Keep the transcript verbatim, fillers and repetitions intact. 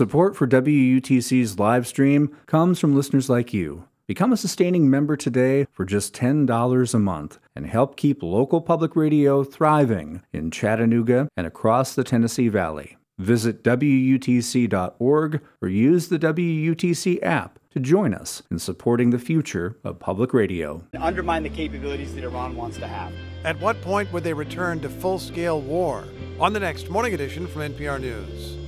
Support for W U T C's live stream comes from listeners like you. Become a sustaining member today for just ten dollars a month and help keep local public radio thriving in Chattanooga and across the Tennessee Valley. Visit W U T C dot org or use the W U T C app to join us in supporting the future of public radio. Undermine the capabilities that Iran wants to have. At what point would they return to full-scale war? On the next Morning Edition from N P R News.